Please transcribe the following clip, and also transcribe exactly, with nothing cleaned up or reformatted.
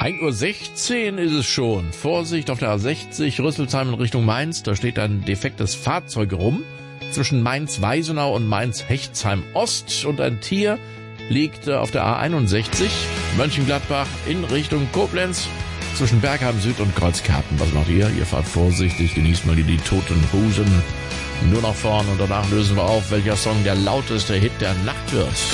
ein Uhr sechzehn ist es schon. Vorsicht auf der A sechzig, Rüsselsheim in Richtung Mainz. Da steht ein defektes Fahrzeug rum. Zwischen Mainz-Weisenau und Mainz-Hechtsheim-Ost. Und ein Tier liegt auf der A einundsechzig, Mönchengladbach in Richtung Koblenz. Zwischen Bergheim Süd und Kreuzkerpen. Was macht ihr? Ihr fahrt vorsichtig, genießt mal die, die toten Busen. Nur nach vorn und danach lösen wir auf, welcher Song der lauteste Hit der Nacht wird.